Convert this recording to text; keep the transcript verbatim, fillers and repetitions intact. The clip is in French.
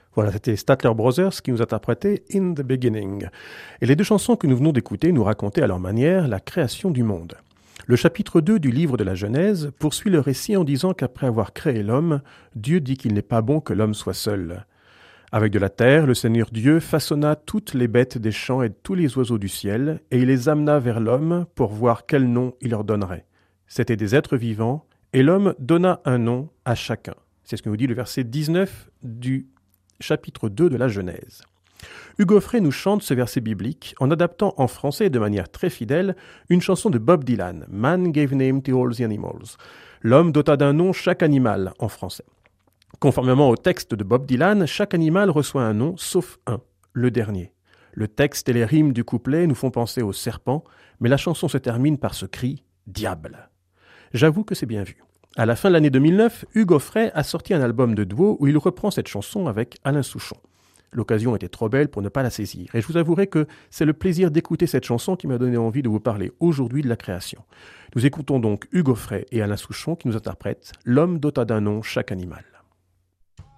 Voilà, c'était Statler Brothers qui nous interprétait In the Beginning. Et les deux chansons que nous venons d'écouter nous racontaient à leur manière la création du monde. Le chapitre deux du livre de la Genèse poursuit le récit en disant qu'après avoir créé l'homme, Dieu dit qu'il n'est pas bon que l'homme soit seul. Avec de la terre, le Seigneur Dieu façonna toutes les bêtes des champs et tous les oiseaux du ciel, et il les amena vers l'homme pour voir quel nom il leur donnerait. C'étaient des êtres vivants, et l'homme donna un nom à chacun. C'est ce que nous dit le verset dix-neuf du chapitre deux de la Genèse. Hugo Frey nous chante ce verset biblique en adaptant en français de manière très fidèle une chanson de Bob Dylan, Man gave name to all the animals. L'homme dota d'un nom chaque animal en français. Conformément au texte de Bob Dylan, chaque animal reçoit un nom sauf un, le dernier. Le texte et les rimes du couplet nous font penser au serpent, mais la chanson se termine par ce cri « Diable ». J'avoue que c'est bien vu. À la fin de l'année deux mille neuf, Hugo Frey a sorti un album de duo où il reprend cette chanson avec Alain Souchon. L'occasion était trop belle pour ne pas la saisir, et je vous avouerai que c'est le plaisir d'écouter cette chanson qui m'a donné envie de vous parler aujourd'hui de la création. Nous écoutons donc Hugo Frey et Alain Souchon qui nous interprètent « L'homme dota d'un nom chaque animal ».